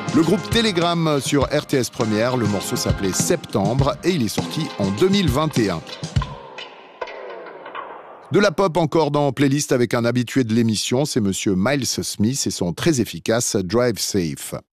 Le groupe Telegram sur RTS Première, le morceau s'appelait Septembre et il est sorti en 2021. De la pop encore dans Playlist avec un habitué de l'émission, c'est monsieur Miles Smith et son très efficace Drive Safe.